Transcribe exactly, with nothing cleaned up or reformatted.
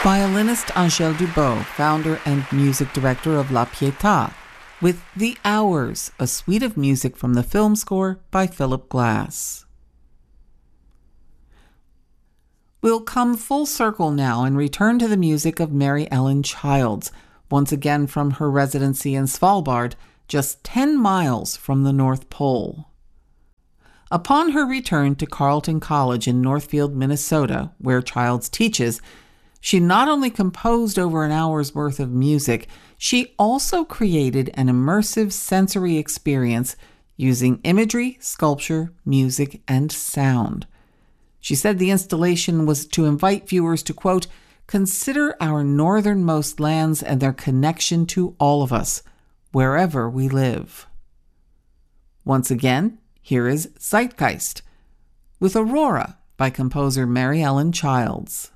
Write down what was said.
Violinist Angèle Dubos, founder and music director of La Pietà, with The Hours, a suite of music from the film score by Philip Glass. We'll come full circle now and return to the music of Mary Ellen Childs, once again from her residency in Svalbard, just ten miles from the North Pole. Upon her return to Carleton College in Northfield, Minnesota, where Childs teaches, she not only composed over an hour's worth of music, she also created an immersive sensory experience using imagery, sculpture, music, and sound. She said the installation was to invite viewers to, quote, consider our northernmost lands and their connection to all of us, wherever we live. Once again, here is Zeitgeist with Aurora by composer Mary Ellen Childs.